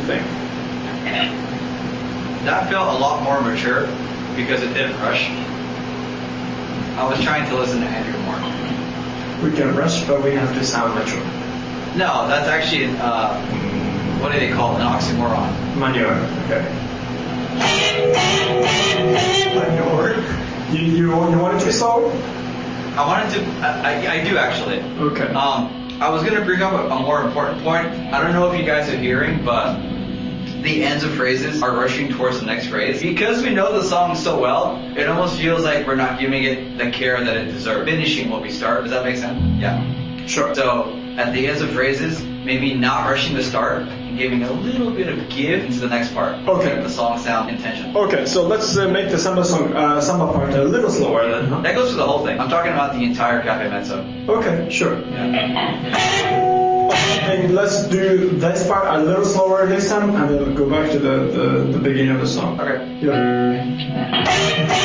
think? That felt a lot more mature because it didn't rush. I was trying to listen to Andrew more. We can rush, but we have to sound mature. No, that's actually, what do they call it? An oxymoron. Manure, okay. Manure? You want it to be slower? I wanted to, I do actually. Okay. I was going to bring up a more important point. I don't know if you guys are hearing, but the ends of phrases are rushing towards the next phrase. Because we know the song so well, it almost feels like we're not giving it the care that it deserves. Finishing what we start. Does that make sense? Yeah. Sure. So, at the ends of phrases, maybe not rushing the start and giving a little bit of give into the next part. Okay. Make the song sound intentional. Okay, so let's make the samba part a little slower then, huh? That goes for the whole thing. I'm talking about the entire Cafe Mezzo. Okay, sure. Yeah. And let's do this part a little slower this time, and then we'll go back to the beginning of the song. Okay. Yeah.